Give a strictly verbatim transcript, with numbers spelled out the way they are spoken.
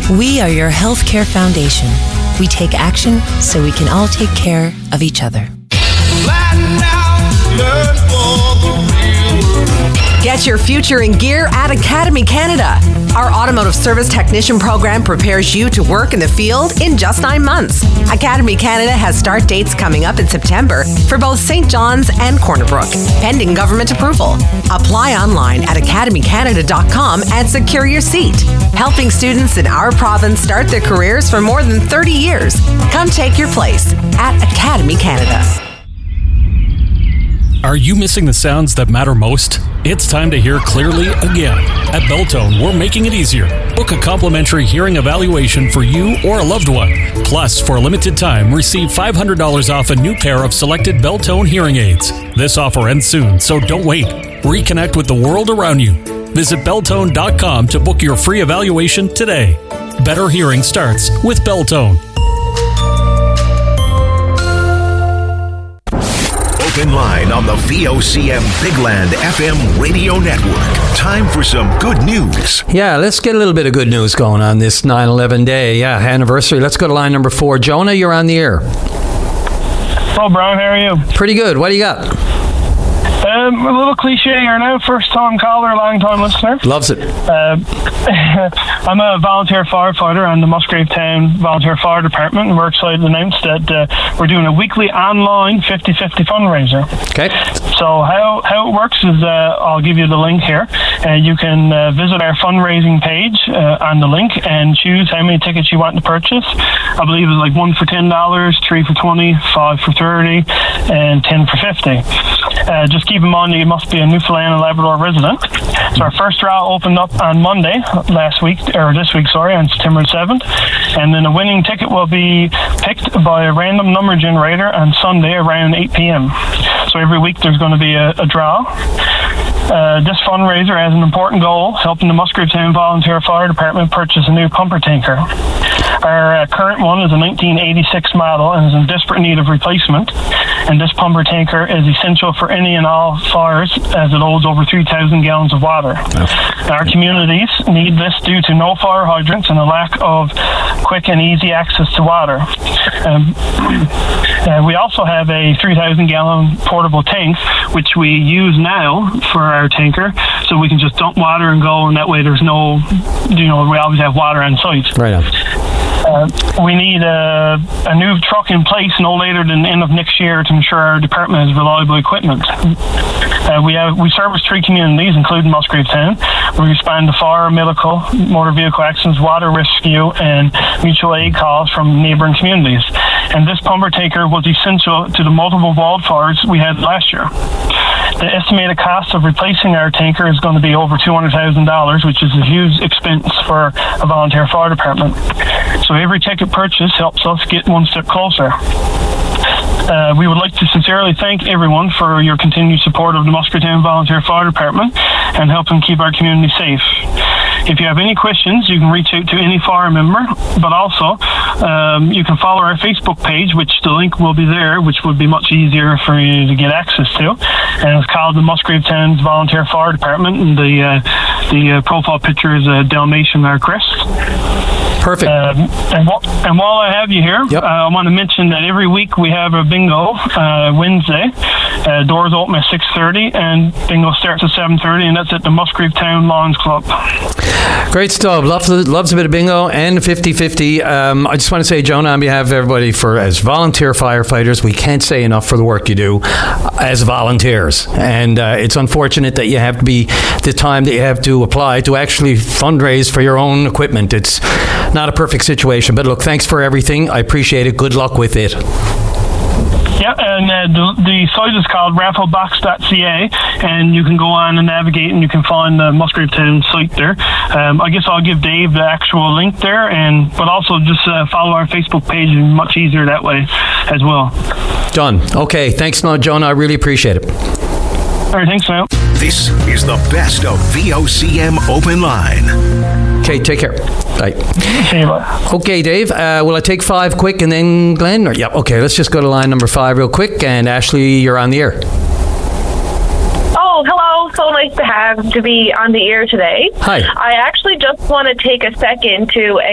We are your healthcare foundation. We take action so we can all take care of each other. Get your future in gear at Academy Canada. Our automotive service technician program prepares you to work in the field in just nine months. Academy Canada has start dates coming up in September for both Saint John's and Corner Brook, pending government approval. Apply online at academy canada dot com and secure your seat. Helping students in our province start their careers for more than thirty years. Come take your place at Academy Canada. Are you missing the sounds that matter most? It's time to hear clearly again. At Beltone, we're making it easier. Book a complimentary hearing evaluation for you or a loved one. Plus, for a limited time, receive five hundred dollars off a new pair of selected Beltone hearing aids. This offer ends soon, so don't wait. Reconnect with the world around you. Visit beltone dot com to book your free evaluation today. Better hearing starts with Beltone. Open line on the V O C M Bigland F M radio network. Time for some good news. Yeah, let's get a little bit of good news going on this nine eleven day. Yeah, anniversary. Let's go to line number four. Jonah, you're on the air. Hello, Brian. How are you? Pretty good. What do you got? Um, a little cliche here now. First time caller, long time listener. Loves it. Uh, I'm a volunteer firefighter on the Musgrave Town Volunteer Fire Department, and we're excited to announce that uh, we're doing a weekly online fifty-fifty fundraiser. Okay. So how, how it works is uh, I'll give you the link here. Uh, you can uh, visit our fundraising page uh, on the link and choose how many tickets you want to purchase. I believe it's like one for ten dollars, three for twenty dollars, five for thirty dollars, and ten for fifty dollars. Uh, just keep in mind that you must be a Newfoundland and Labrador resident. So our first draw opened up on Monday last week, or this week, sorry, on September seventh. And then a winning ticket will be picked by a random number generator on Sunday around eight p.m. So every week there's going to be a, a draw. Uh, this fundraiser has an important goal, helping the Musgrave Town Volunteer Fire Department purchase a new pumper tanker. Our uh, current one is a nineteen eighty-six model and is in desperate need of replacement. And this pumper tanker is essential for any and all fires as it holds over three thousand gallons of water. Oh. Our communities need this due to no fire hydrants and a lack of quick and easy access to water. Um, uh, we also have a three thousand gallon portable tank, which we use now for our tanker, so we can just dump water and go, and that way there's no, you know, we always have water on site. Right on. Uh, we need a, a new truck in place no later than the end of next year to ensure our department has reliable equipment. Uh, we have we service three communities, including Musgrave Town. We respond to fire, medical, motor vehicle accidents, water rescue, and mutual aid calls from neighboring communities. And this pumper tanker was essential to the multiple wildfires we had last year. The estimated cost of replacing our tanker is going to be over two hundred thousand dollars, which is a huge expense for a volunteer fire department. So every ticket purchase helps us get one step closer. Uh, we would like to sincerely thank everyone for your continued support of the Musgrave Town Volunteer Fire Department and helping keep our community safe. If you have any questions, you can reach out to any fire member, but also um, you can follow our Facebook page, which the link will be there, which would be much easier for you to get access to. And it's called the Musgrave Town Volunteer Fire Department, and the uh, the uh, profile picture is a Dalmatian or crest. Perfect. Um, and, wh- and while I have you here, yep. uh, I want to mention that every week we have a bingo uh, Wednesday. Uh, doors open at six thirty, and bingo starts at seven thirty, and that's at the Musgrave Town Lawns Club. Great stuff. Loves, loves a bit of bingo and fifty-fifty. Um, I just want to say, Jonah, on behalf of everybody, for as volunteer firefighters, we can't say enough for the work you do as volunteers. And uh, it's unfortunate that you have to be the time that you have to apply to actually fundraise for your own equipment. It's not a perfect situation. But look, thanks for everything. I appreciate it. Good luck with it. Yeah, and uh, the, the site is called rafflebox dot c a, and you can go on and navigate, and you can find the Musgrave Town site there. Um, I guess I'll give Dave the actual link there, and but also just uh, follow our Facebook page, and much easier that way as well. Done. Okay, thanks a lot, John. I really appreciate it. All right, thanks, Sam. This is the best of V O C M Open Line. Okay, take care. Bye. See you, bye. Okay, Dave, uh, will I take five quick and then Glenn? Or, yeah, okay, let's just go to line number five real quick. And Ashley, you're on the air. Oh, hello. So nice to have to be on the air today. Hi. I actually just want to take a second to